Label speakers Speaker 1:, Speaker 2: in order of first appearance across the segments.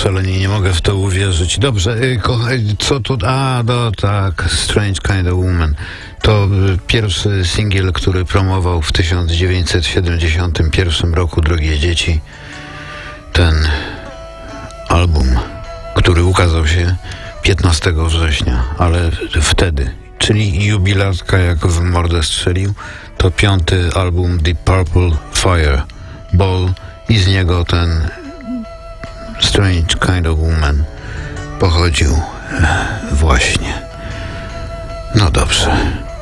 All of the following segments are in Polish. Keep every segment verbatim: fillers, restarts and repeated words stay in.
Speaker 1: szalenie nie mogę w to uwierzyć. Dobrze, y, kochaj, co tu... A, no tak, Strange Kind of Woman. To y, pierwszy singiel, który promował w tysiąc dziewięćset siedemdziesiątym pierwszym roku, drogie dzieci. Ten album, który ukazał się piętnastego września, ale wtedy, czyli jubilatka jak w mordę strzelił, to piąty album Deep Purple Fire Ball i z niego ten Strange Kind of Woman pochodził właśnie. No dobrze.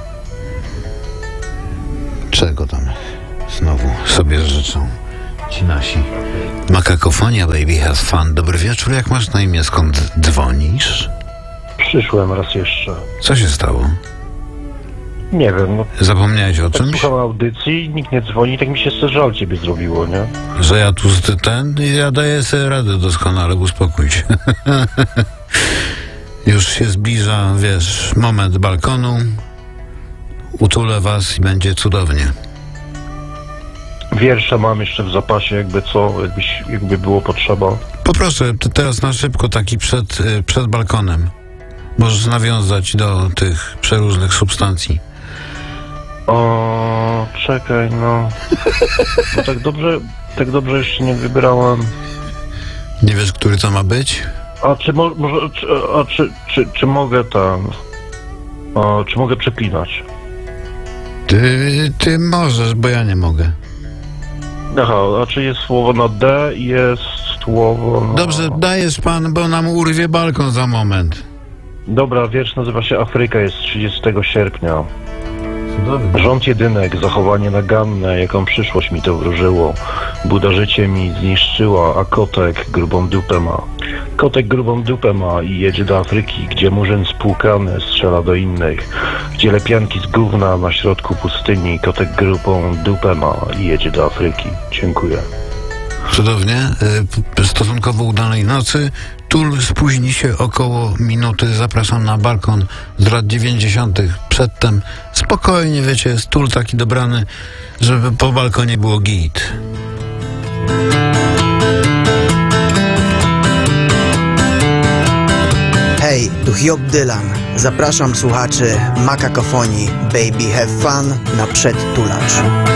Speaker 1: Czego tam znowu sobie życzą ci nasi? Makakofonia, baby, have fun. Dobry wieczór, jak masz na imię? Skąd dzwonisz?
Speaker 2: Przyszłem raz jeszcze.
Speaker 1: Co się stało?
Speaker 2: Nie wiem, no...
Speaker 1: Zapomniałeś o
Speaker 2: Tak
Speaker 1: czymś?
Speaker 2: słucham audycji, nikt nie dzwoni, tak mi się jeszcze żal ciebie zrobiło, nie?
Speaker 1: Że ja tu z- ten... Ja daję sobie radę doskonale, uspokój się. Już się zbliża, wiesz, moment balkonu. Utulę was i będzie cudownie.
Speaker 2: Wiersze mam jeszcze w zapasie, jakby co, jakbyś, jakby było potrzeba.
Speaker 1: Poproszę, ty teraz na szybko taki przed, y, przed balkonem. Możesz nawiązać do tych przeróżnych substancji.
Speaker 2: O, czekaj, no... no tak dobrze, tak dobrze jeszcze nie wybrałem.
Speaker 1: Nie wiesz, który to ma być?
Speaker 2: A czy mo, może, czy, a czy, czy, czy mogę tam... O, czy mogę przeklinać?
Speaker 1: Ty, ty możesz, bo ja nie mogę.
Speaker 2: Aha, a czy jest słowo na D i jest słowo na...
Speaker 1: Dobrze, dajesz pan, bo nam urwie balkon za moment.
Speaker 2: Dobra, wiersz nazywa się Afryka, jest trzydziestego sierpnia.
Speaker 1: Cudownie.
Speaker 2: Rząd jedynek, zachowanie naganne, jaką przyszłość mi to wróżyło. Buda życie mi zniszczyła, a kotek grubą dupę ma. Kotek grubą dupę ma i jedzie do Afryki, gdzie murzyn spłukany strzela do innych. Gdzie lepianki z gówna na środku pustyni, kotek grubą dupę ma i jedzie do Afryki. Dziękuję.
Speaker 1: Cudownie. Y, Stosunkowo udanej nocy. Tul spóźni się około minuty. Zapraszam na balkon z lat dziewięćdziesiątych. Przedtem spokojnie, wiecie, jest Tul taki dobrany, żeby po balkonie było git.
Speaker 3: Hej, tu Hiob Dylan. Zapraszam słuchaczy Makakofonii Baby Have Fun na przedtulacz.